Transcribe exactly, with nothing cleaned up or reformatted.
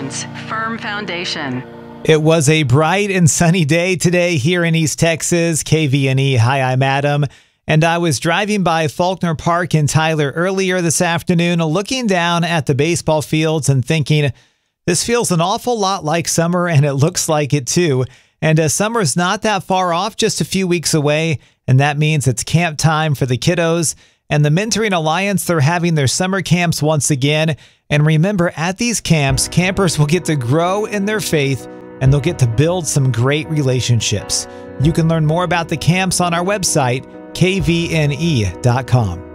Alliance, firm foundation. It was a bright and sunny day today here in East Texas. K V N E, hi, I'm Adam. And I was driving by Faulkner Park in Tyler earlier this afternoon, looking down at the baseball fields and thinking, this feels an awful lot like summer, and it looks like it too. And uh, summer's not that far off, just a few weeks away, and that means it's camp time for the kiddos. And the Mentoring Alliance, they're having their summer camps once again. And remember, at these camps, campers will get to grow in their faith, and they'll get to build some great relationships. You can learn more about the camps on our website, K V N E dot com.